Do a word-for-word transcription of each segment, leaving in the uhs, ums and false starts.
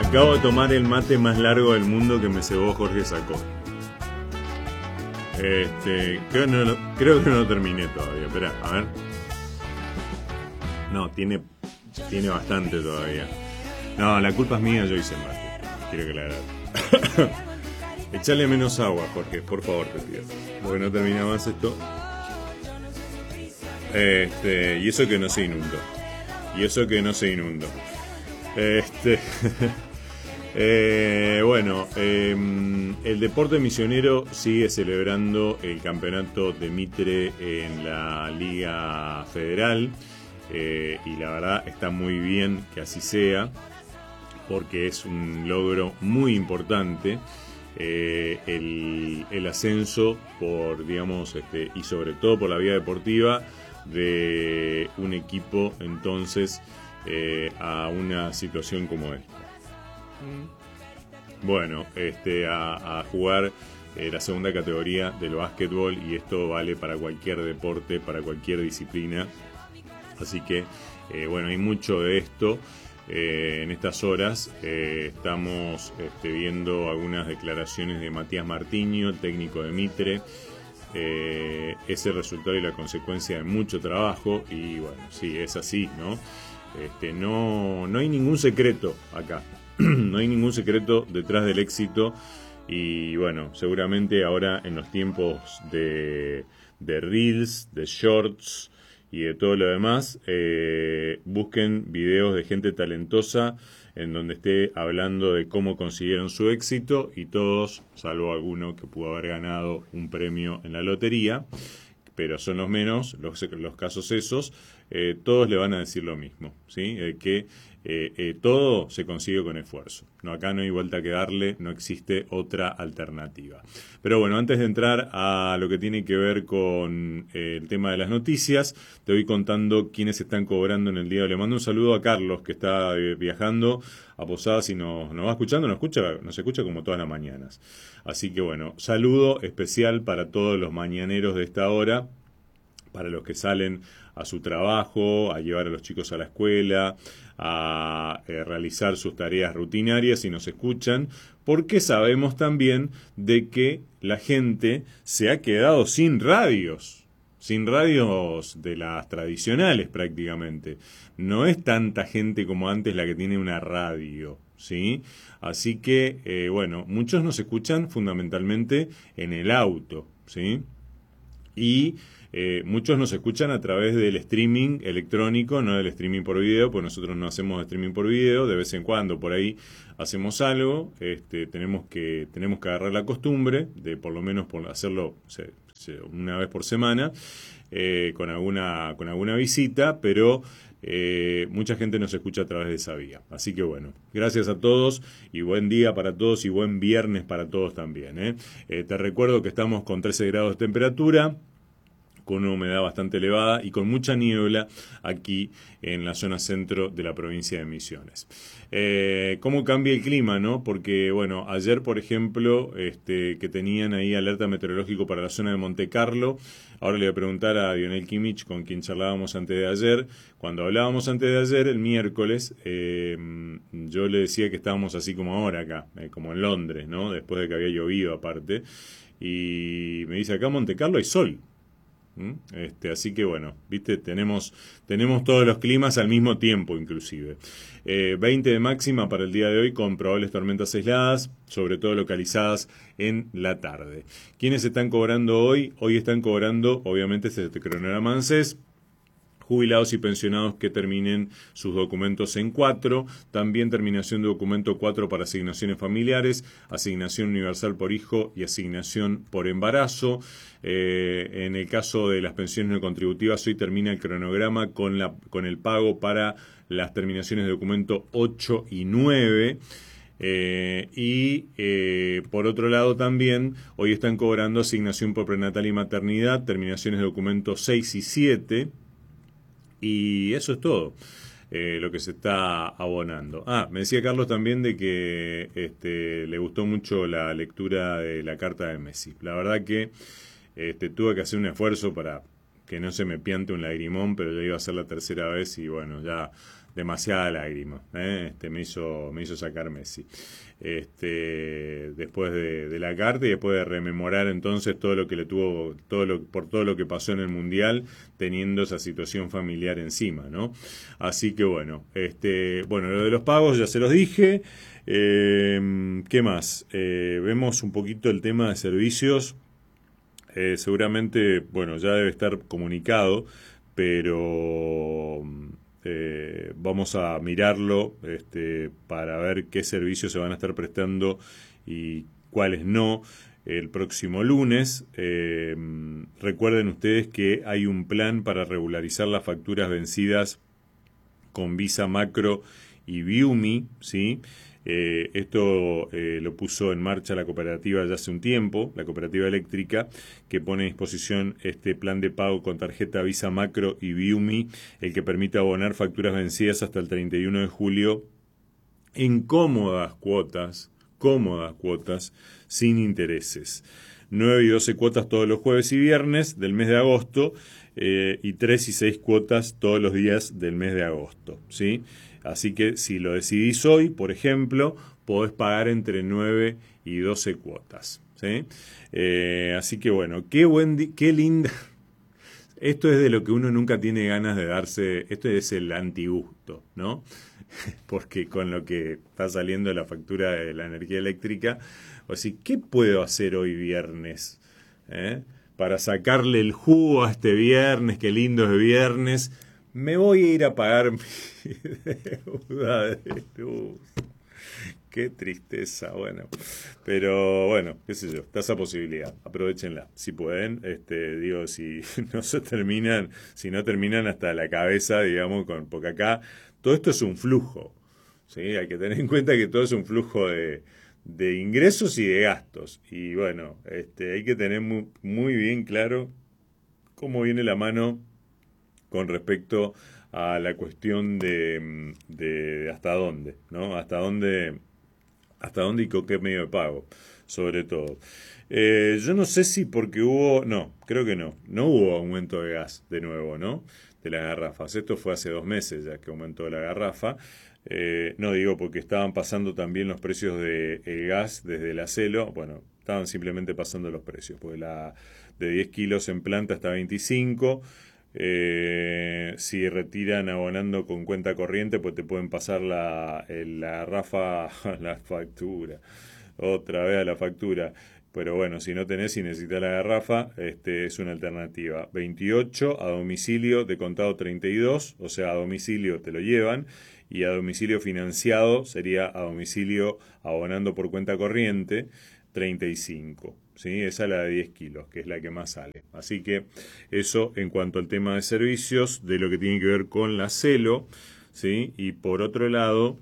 Acabo de tomar el mate más largo del mundo que me cebó Jorge Sacó. Este, creo, no, lo- creo que no lo terminé todavía. Espera, a ver. No, tiene, tiene bastante todavía. No, la culpa es mía, yo hice el mate. Quiero que la haga. Echale menos agua, Jorge, por favor, te pido. Porque no termina más esto. Este, y eso que no se inundó. Y eso que no se inundó. Este. eh, bueno, eh, el deporte misionero sigue celebrando el campeonato de Mitre en la Liga Federal. Eh, y la verdad está muy bien que así sea, porque es un logro muy importante. Eh, el, el ascenso por, digamos, este, y sobre todo por la vía deportiva de un equipo entonces eh, a una situación como esta. Bueno, este, a, a jugar eh, la segunda categoría del básquetbol, y esto vale para cualquier deporte, para cualquier disciplina. Así que, eh, bueno, hay mucho de esto. Eh, en estas horas eh, estamos este, viendo algunas declaraciones de Matías Martiño, el técnico de Mitre. Eh, es el resultado y la consecuencia de mucho trabajo, y bueno, sí, es así, ¿no? Este, no, no hay ningún secreto acá, no hay ningún secreto detrás del éxito, y bueno, seguramente ahora en los tiempos de, de Reels, de Shorts y de todo lo demás, eh, busquen videos de gente talentosa en donde esté hablando de cómo consiguieron su éxito, y todos, salvo alguno que pudo haber ganado un premio en la lotería, pero son los menos, los, los casos esos, eh, todos le van a decir lo mismo, ¿sí? Eh, que eh, eh, todo se consigue con esfuerzo. No, acá no hay vuelta que darle, no existe otra alternativa. Pero bueno, antes de entrar a lo que tiene que ver con eh, el tema de las noticias, te voy contando quiénes están cobrando en el día de hoy. Le mando un saludo a Carlos, que está eh, viajando a Posadas y nos, nos va escuchando, nos escucha, nos escucha como todas las mañanas. Así que bueno, saludo especial para todos los mañaneros de esta hora, para los que salen a su trabajo, a llevar a los chicos a la escuela, a eh, realizar sus tareas rutinarias y nos escuchan, porque sabemos también de que la gente se ha quedado sin radios, sin radios de las tradicionales prácticamente. No es tanta gente como antes la que tiene una radio, ¿sí? Así que, eh, bueno, muchos nos escuchan fundamentalmente en el auto, ¿sí? Y eh, muchos nos escuchan a través del streaming electrónico, no del streaming por video, pues nosotros no hacemos streaming por video, de vez en cuando por ahí hacemos algo, este, tenemos que tenemos que agarrar la costumbre de por lo menos por hacerlo se, se, una vez por semana, eh, con alguna con alguna visita, pero eh, mucha gente nos escucha a través de esa vía. Así que bueno, gracias a todos y buen día para todos y buen viernes para todos también, ¿eh? Eh, te recuerdo que estamos con trece grados de temperatura, con una humedad bastante elevada y con mucha niebla aquí en la zona centro de la provincia de Misiones. Eh, ¿Cómo cambia el clima, no? Porque, bueno, ayer, por ejemplo, este, que tenían ahí alerta meteorológico para la zona de Monte Carlo, ahora le voy a preguntar a Dionel Kimmich, con quien charlábamos antes de ayer. Cuando hablábamos antes de ayer, el miércoles, eh, yo le decía que estábamos así como ahora acá, eh, como en Londres, ¿no? Después de que había llovido aparte. Y me dice, acá en Monte Carlo hay sol. Este, así que bueno, viste, tenemos, tenemos todos los climas al mismo tiempo inclusive. Eh, veinte de máxima para el día de hoy, con probables tormentas aisladas, sobre todo localizadas en la tarde. ¿Quiénes están cobrando hoy? Hoy están cobrando, obviamente, este cronograma ANSES, jubilados y pensionados que terminen sus documentos en cuatro, también terminación de documento cuatro para asignaciones familiares, asignación universal por hijo y asignación por embarazo. Eh, en el caso de las pensiones no contributivas, hoy termina el cronograma con, la, con el pago para las terminaciones de documento ocho y nueve. Eh, y eh, por otro lado también hoy están cobrando asignación por prenatal y maternidad, terminaciones de documento seis y siete. Y eso es todo, eh, lo que se está abonando. Ah, me decía Carlos también de que este, le gustó mucho la lectura de la carta de Messi. La verdad que este, tuve que hacer un esfuerzo para que no se me piante un lagrimón, pero ya iba a ser la tercera vez y bueno, ya demasiada lágrima, ¿eh? este, me hizo me hizo sacar Messi. Este, después de, de la carta y después de rememorar entonces todo lo que le tuvo, todo lo, por todo lo que pasó en el Mundial, teniendo esa situación familiar encima, ¿no? Así que bueno, este, bueno, lo de los pagos ya se los dije. Eh, ¿Qué más? Eh, vemos un poquito el tema de servicios. Eh, seguramente, bueno, ya debe estar comunicado, pero eh, vamos a mirarlo este, para ver qué servicios se van a estar prestando y cuáles no el próximo lunes. Eh, recuerden ustedes que hay un plan para regularizar las facturas vencidas con Visa Macro y Viumi, ¿sí? Eh, esto eh, lo puso en marcha la cooperativa ya hace un tiempo, la cooperativa eléctrica, que pone a disposición este plan de pago con tarjeta Visa Macro y Viumi, el que permite abonar facturas vencidas hasta el treinta y uno de julio en cómodas cuotas, cómodas cuotas, sin intereses. nueve y doce cuotas todos los jueves y viernes del mes de agosto eh, y tres y seis cuotas todos los días del mes de agosto, ¿sí? Así que si lo decidís hoy, por ejemplo, podés pagar entre nueve y doce cuotas, ¿sí? Eh, así que bueno, qué buen di- qué linda. Esto es de lo que uno nunca tiene ganas de darse, esto es el antigusto, ¿no? Porque con lo que está saliendo la factura de la energía eléctrica, o así, ¿qué puedo hacer hoy viernes? ¿Eh? Para sacarle el jugo a este viernes, qué lindo es viernes, me voy a ir a pagar mi deuda de luz. Qué tristeza, bueno. Pero bueno, qué sé yo, está esa posibilidad, aprovechenla, si pueden, este, digo, si no se terminan, si no terminan hasta la cabeza, digamos, con, porque acá todo esto es un flujo, ¿sí? Hay que tener en cuenta que todo es un flujo de, de ingresos y de gastos. Y bueno, este, hay que tener muy, muy bien claro cómo viene la mano con respecto a la cuestión de, de hasta dónde, ¿no? Hasta dónde, hasta dónde y con qué medio de pago, sobre todo. Eh, yo no sé si porque hubo, no, creo que no, no hubo aumento de gas de nuevo, ¿no? De las garrafas. Esto fue hace dos meses ya que aumentó la garrafa. Eh, no digo porque estaban pasando también los precios del de gas desde la Celo, bueno, estaban simplemente pasando los precios, porque la de diez kilos en planta está veinticinco. Eh, si retiran abonando con cuenta corriente, pues te pueden pasar la, el- la garrafa a la factura, otra vez a la factura. Pero bueno, si no tenés y necesitas la garrafa, este es una alternativa. veintiocho a domicilio de contado treinta y dos, o sea, a domicilio te lo llevan, y a domicilio financiado sería a domicilio abonando por cuenta corriente treinta y cinco. ¿Sí? Esa es la de diez kilos, que es la que más sale. Así que eso en cuanto al tema de servicios, de lo que tiene que ver con la Celo, ¿sí? Y por otro lado,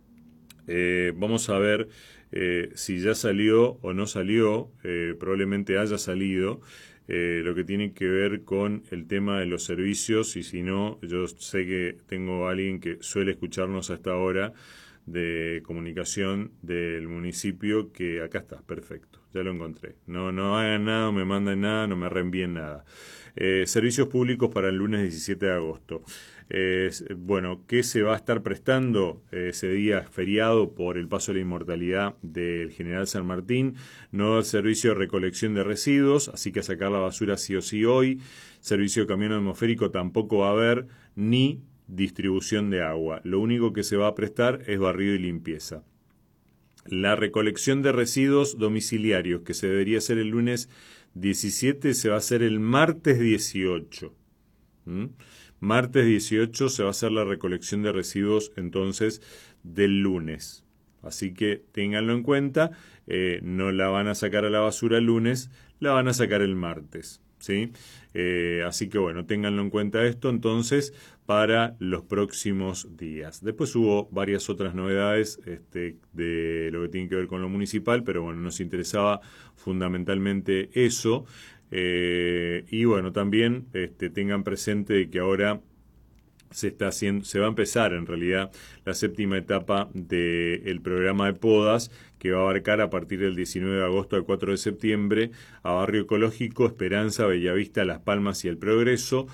eh, vamos a ver eh, si ya salió o no salió, eh, probablemente haya salido, eh, lo que tiene que ver con el tema de los servicios, y si no, yo sé que tengo a alguien que suele escucharnos a esta hora de comunicación del municipio, que acá está, perfecto, ya lo encontré. No, no hagan nada, no me manden nada, no me reenvíen nada. Eh, servicios públicos para el lunes diecisiete de agosto. Eh, bueno, ¿qué se va a estar prestando eh, ese día feriado por el paso de la inmortalidad del General San Martín? No va a servicio de recolección de residuos, así que a sacar la basura sí o sí hoy. Servicio de camión atmosférico tampoco va a haber, ni distribución de agua. Lo único que se va a prestar es barrido y limpieza. La recolección de residuos domiciliarios, que se debería hacer el lunes diecisiete, se va a hacer el martes dieciocho. ¿Mm? Martes dieciocho se va a hacer la recolección de residuos entonces del lunes. Así que ténganlo en cuenta, eh, no la van a sacar a la basura el lunes, la van a sacar el martes. ¿Sí? Eh, así que bueno, ténganlo en cuenta esto entonces para los próximos días. Después hubo varias otras novedades este, de lo que tiene que ver con lo municipal, pero bueno, nos interesaba fundamentalmente eso. Eh, y bueno, también este, tengan presente que ahora se está haciendo, se va a empezar en realidad la séptima etapa del programa de podas, que va a abarcar a partir del diecinueve de agosto al cuatro de septiembre a Barrio Ecológico, Esperanza, Bellavista, Las Palmas y El Progreso.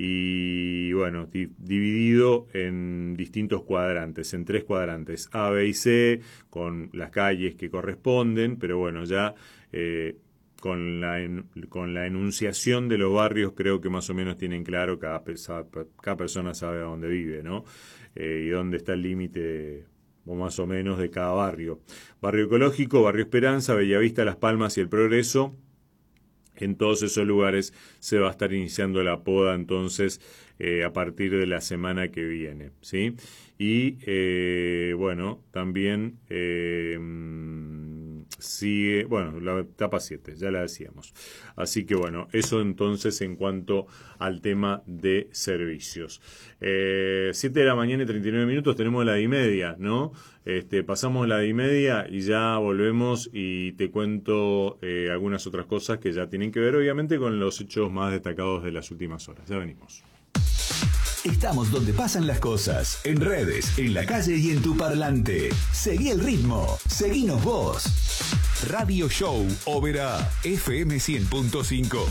y bueno, di, dividido en distintos cuadrantes, en tres cuadrantes, A, B y C, con las calles que corresponden, pero bueno, ya eh, con, la en, con la enunciación de los barrios creo que más o menos tienen claro, cada, cada persona sabe a dónde vive, ¿no? Eh, y dónde está el límite, o más o menos, de cada barrio. Barrio Ecológico, Barrio Esperanza, Bellavista, Las Palmas y El Progreso. En todos esos lugares se va a estar iniciando la poda entonces eh, a partir de la semana que viene, ¿sí? Y eh, bueno, también eh, sigue, bueno, la etapa siete, ya la decíamos. Así que bueno, eso entonces en cuanto al tema de servicios. Eh, siete de la mañana y treinta y nueve minutos, tenemos la de y media, ¿no? Este, pasamos la de y media y ya volvemos y te cuento eh, algunas otras cosas que ya tienen que ver obviamente con los hechos más destacados de las últimas horas. Ya venimos. Estamos donde pasan las cosas, en redes, en la calle y en tu parlante. Seguí el ritmo, seguinos vos. Radio Show Oberá, F M cien punto cinco.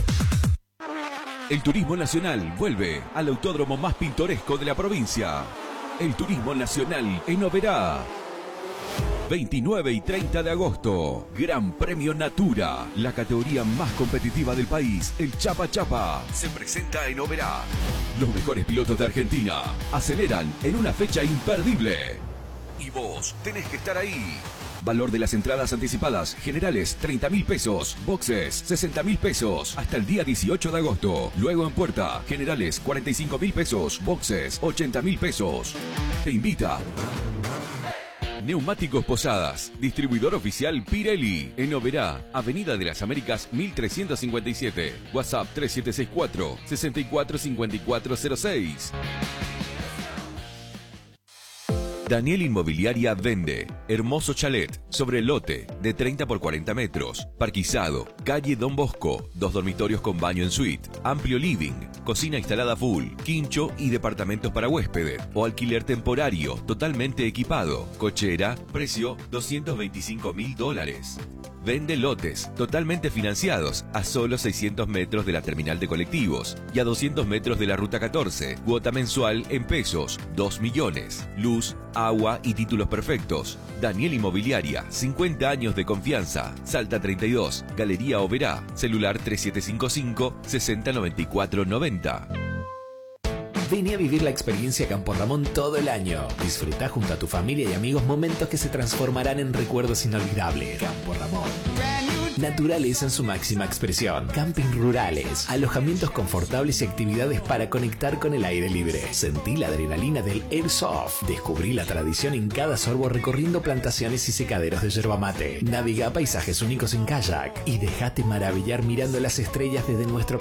El turismo nacional vuelve al autódromo más pintoresco de la provincia. El turismo nacional en Oberá. veintinueve y treinta de agosto. Gran Premio Natura. La categoría más competitiva del país, el Chapa Chapa, se presenta en Oberá. Los mejores pilotos de Argentina aceleran en una fecha imperdible. Y vos tenés que estar ahí. Valor de las entradas anticipadas generales treinta mil pesos, boxes sesenta mil pesos hasta el día dieciocho de agosto. Luego en puerta, generales cuarenta y cinco mil pesos, boxes ochenta mil pesos. Te invita Neumáticos Posadas, distribuidor oficial Pirelli, en Oberá, Avenida de las Américas mil trescientos cincuenta y siete, WhatsApp tres siete seis cuatro, seis cuatro cinco cuatro cero seis. Daniel Inmobiliaria vende hermoso chalet sobre lote de treinta por cuarenta metros, parquizado, calle Don Bosco, dos dormitorios con baño en suite, amplio living, cocina instalada full, quincho y departamentos para huéspedes o alquiler temporario totalmente equipado, cochera, precio doscientos veinticinco mil dólares. Vende lotes totalmente financiados a solo seiscientos metros de la terminal de colectivos y a doscientos metros de la ruta catorce. Cuota mensual en pesos, dos millones. Luz, agua y títulos perfectos. Daniel Inmobiliaria, cincuenta años de confianza. Salta treinta y dos, Galería Oberá. Celular tres siete cinco cinco, seis cero nueve cuatro nueve cero. Vení a vivir la experiencia Campo Ramón todo el año. Disfruta junto a tu familia y amigos momentos que se transformarán en recuerdos inolvidables. Campo Ramón. Naturaleza en su máxima expresión. Camping rurales, alojamientos confortables y actividades para conectar con el aire libre. Sentí la adrenalina del Airsoft. Descubrí la tradición en cada sorbo recorriendo plantaciones y secaderos de yerba mate. Navega paisajes únicos en kayak y dejate maravillar mirando las estrellas desde nuestro